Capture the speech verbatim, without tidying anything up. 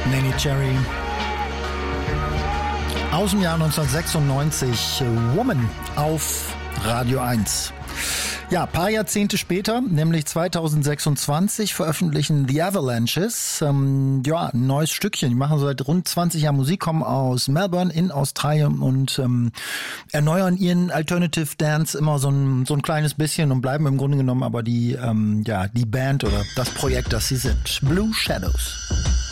Neneh Cherry. Aus dem Jahr neunzehnhundertsechsundneunzig, Woman auf Radio eins. Ja, paar Jahrzehnte später, nämlich zweitausendsechsundzwanzig, veröffentlichen The Avalanches ähm, ja, ein neues Stückchen. Die machen seit rund zwanzig Jahren Musik, kommen aus Melbourne in Australien und ähm, erneuern ihren Alternative Dance immer so ein, so ein kleines bisschen und bleiben im Grunde genommen aber die, ähm, ja, die Band oder das Projekt, das sie sind. Blue Shadows.